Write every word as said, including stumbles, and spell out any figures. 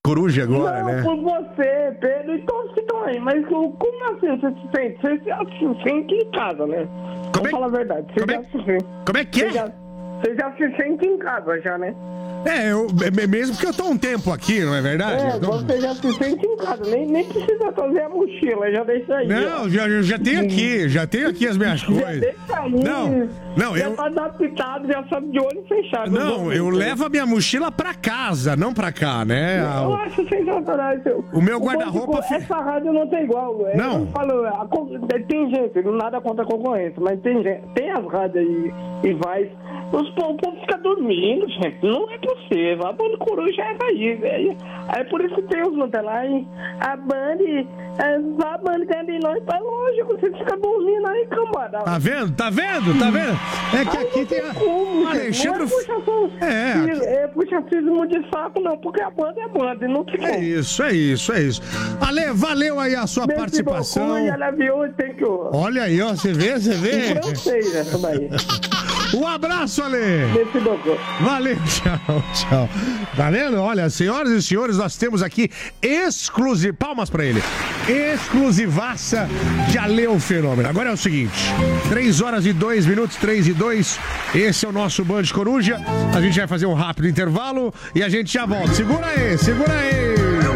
Coruja agora, não, né? Não, por você, Pedro e todos que estão aí. Mas como assim você se sente? Você se sente em casa, né? Como Vamos é... falar a verdade. Você Como, já é... se sente. Como é que é? Você já, você já se sente em casa, já, né? É, eu, mesmo porque eu tô um tempo aqui, não é verdade? É, então... você já se sente em casa, nem, nem precisa fazer a mochila, já deixa aí. Não, já, já tenho aqui, já tenho aqui as minhas coisas. Já deixa aí. Não, não, já eu... tá adaptado, já sabe de olho fechado. Não, eu levo a minha mochila pra casa, não pra cá, né? Eu acho sensacional. O meu guarda-roupa... Essa rádio não tem igual. Não. Eu falo, a, tem gente, nada contra a concorrência, mas tem gente, tem as rádios aí e vai... Os povos ficam dormindo, gente. Não é possível. A Band Coruja é raiz. É, é por isso que tem os Mantelai. A Band, a Band ganha nós pra longe. Você fica dormindo aí, cambada. Tá vendo? Tá vendo? Tá vendo? É que aqui tem a... Como, Alexandre... Não é puxação, é, aqui... é puxacismo de saco, não. Porque a Band é Band. Não tem como. É isso, é isso, é isso. Ale, valeu aí a sua Merci participação. Beaucoup, e ela viu, tem que... Olha aí, ó. Você vê, você vê? Em francês, essa daí. Um abraço, Ale! Valeu, tchau, tchau. Tá vendo? Olha, senhoras e senhores, nós temos aqui exclusivo. Palmas pra ele. Exclusivaça de Ale o Fenômeno. Agora é o seguinte: três horas e dois minutos, três e dois. Esse é o nosso Band Coruja. A gente vai fazer um rápido intervalo e a gente já volta. Segura aí, segura aí.